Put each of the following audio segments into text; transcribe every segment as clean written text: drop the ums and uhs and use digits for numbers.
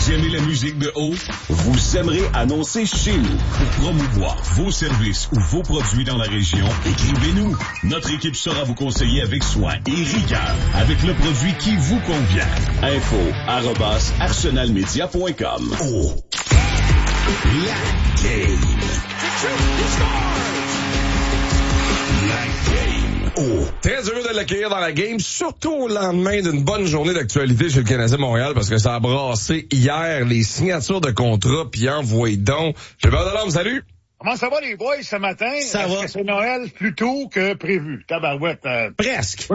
Vous aimez la musique de haut? Vous aimerez annoncer chez nous. Pour promouvoir vos services ou vos produits dans la région, écrivez-nous. Notre équipe saura vous conseiller avec soin et rigueur avec le produit qui vous convient. info@arsenalmedia.com. Oh. La game. La game. Oh. Très heureux de l'accueillir dans la game, surtout au lendemain d'une bonne journée d'actualité chez le Canadien Montréal, parce que ça a brassé hier les signatures de contrats, puis envoyez donc. Gilbert Delorme, salut! Comment ça va les boys ce matin? Ça va. Que c'est Noël plus tôt que prévu? Tabarouette. Presque.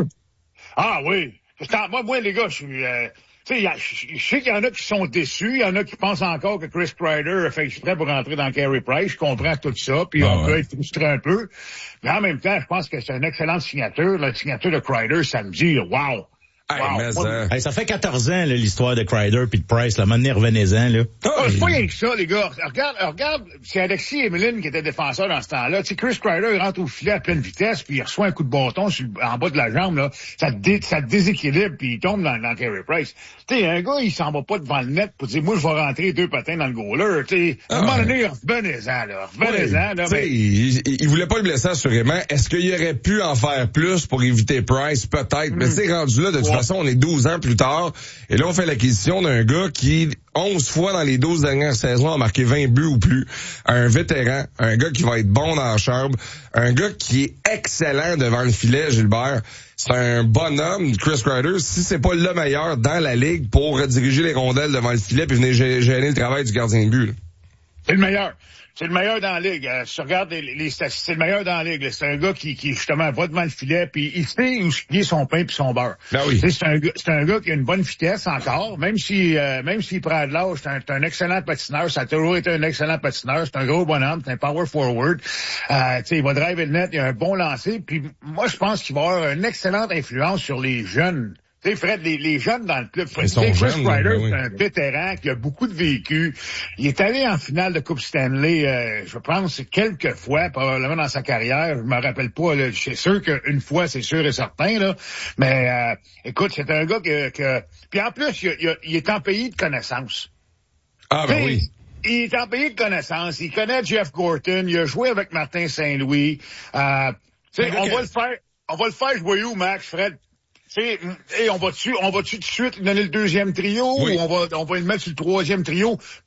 Ah oui. Moi, les gars, je suis... tu sais, je sais qu'il y en a qui sont déçus, il y en a qui pensent encore que Chris Kreider a fait exprès pour rentrer dans Carey Price. Je comprends tout ça, puis on peut être frustré un peu. Mais en même temps, je pense que c'est une excellente signature. La signature de Kreider samedi, wow! Hey, wow. mais Hey, ça fait 14 ans, là, l'histoire de Kreider puis de Price. La monnaie, revenez-en, là. C'est pas rien que ça, les gars. Regarde, c'est Alexis Emeline qui était défenseur dans ce temps-là. Tu sais, Chris Kreider rentre au filet à pleine vitesse, puis il reçoit un coup de bâton en bas de la jambe, là. Ça déséquilibre, puis il tombe dans Carey Price. Tu sais, un gars, il s'en va pas devant le net pour dire, moi, je vais rentrer 2 patins dans le goaler. Tu sais, à un moment donné, revenez-en, là. Revenez-en, là. Mais... Il voulait pas le blesser, assurément. Est-ce qu'il aurait pu en faire plus pour éviter Price? Peut-être. Mais c'est rendu là, de toute façon, on est 12 ans plus tard. Et là, on fait l'acquisition d'un gars qui, 11 fois dans les 12 dernières saisons, a marqué 20 buts ou plus. Un vétéran, un gars qui va être bon dans la chambre, un gars qui est excellent devant le filet, Gilbert. C'est un bonhomme, Chris Kreider, si c'est pas le meilleur dans la ligue pour rediriger les rondelles devant le filet puis venir gêner le travail du gardien de but. Là. C'est le meilleur. C'est le meilleur dans la ligue. Si tu regardes les statistiques, c'est le meilleur dans la ligue. Là. C'est un gars qui justement va devant le filet, puis il sait où est son pain puis son beurre. Ben oui. C'est un gars qui a une bonne vitesse encore, même s'il prend de l'âge, c'est un excellent patineur. Ça a toujours été un excellent patineur. C'est un gros bonhomme, c'est un power forward. Il va driver le net, il a un bon lancer. Puis moi, je pense qu'il va avoir une excellente influence sur les jeunes. Tu sais, Fred, les jeunes dans le club, Chris Kreider, c'est un vétéran qui a beaucoup de vécu. Il est allé en finale de Coupe Stanley, je pense, quelques fois, probablement dans sa carrière. Je me rappelle pas, là, je suis sûr qu'une fois, c'est sûr et certain, là. Mais, écoute, c'est un gars que... Puis en plus, il est en pays de connaissances. Ah, ben oui. Il est en pays de connaissances. Il connaît Jeff Gorton. Il a joué avec Martin Saint-Louis. On va le faire jouer où, Max, Fred? Hey, on va-tu tout de suite lui donner le deuxième trio ou on va le mettre sur le troisième trio?